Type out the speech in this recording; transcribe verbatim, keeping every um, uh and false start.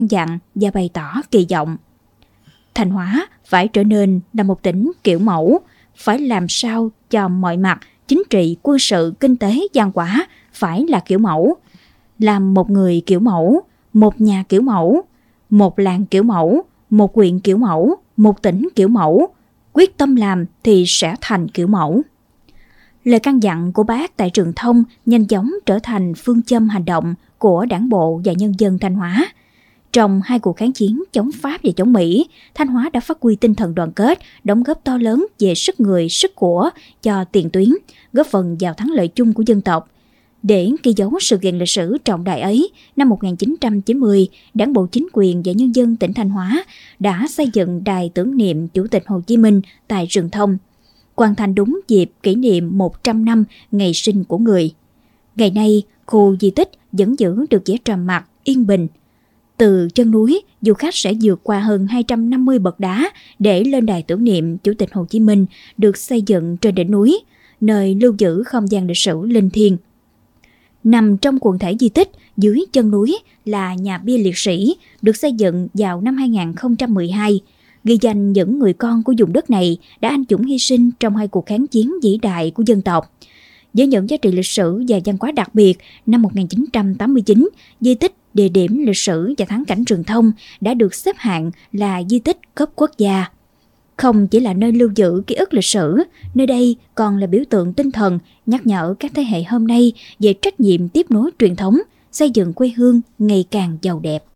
dặn và bày tỏ kỳ vọng Thanh Hóa phải trở nên là một tỉnh kiểu mẫu, phải làm sao cho mọi mặt chính trị, quân sự, kinh tế, văn hóa phải là kiểu mẫu, làm một người kiểu mẫu, một nhà kiểu mẫu, một làng kiểu mẫu, một huyện kiểu mẫu, một tỉnh kiểu mẫu, quyết tâm làm thì sẽ thành kiểu mẫu. Lời căn dặn của Bác tại Trường Thông nhanh chóng trở thành phương châm hành động của Đảng bộ và nhân dân Thanh Hóa. Trong hai cuộc kháng chiến chống Pháp và chống Mỹ, Thanh Hóa đã phát huy tinh thần đoàn kết, đóng góp to lớn về sức người, sức của cho tiền tuyến, góp phần vào thắng lợi chung của dân tộc. Để ghi dấu sự kiện lịch sử trọng đại ấy, năm một nghìn chín trăm chín mươi, Đảng bộ, chính quyền và nhân dân tỉnh Thanh Hóa đã xây dựng đài tưởng niệm Chủ tịch Hồ Chí Minh tại Trường Thông, hoàn thành đúng dịp kỷ niệm một trăm năm ngày sinh của người. Ngày nay, khu di tích vẫn giữ được vẻ trầm mặc, yên bình. Từ chân núi, du khách sẽ vượt qua hơn hai trăm năm mươi bậc đá để lên đài tưởng niệm Chủ tịch Hồ Chí Minh được xây dựng trên đỉnh núi, nơi lưu giữ không gian lịch sử linh thiêng. Nằm trong quần thể di tích, dưới chân núi là nhà bia liệt sĩ, được xây dựng vào năm hai nghìn không trăm mười hai, ghi danh những người con của vùng đất này đã anh dũng hy sinh trong hai cuộc kháng chiến vĩ đại của dân tộc. Với những giá trị lịch sử và văn hóa đặc biệt, năm một nghìn chín trăm tám mươi chín, di tích địa điểm lịch sử và thắng cảnh Trường Thông đã được xếp hạng là di tích cấp quốc gia. Không chỉ là nơi lưu giữ ký ức lịch sử, nơi đây còn là biểu tượng tinh thần nhắc nhở các thế hệ hôm nay về trách nhiệm tiếp nối truyền thống, xây dựng quê hương ngày càng giàu đẹp.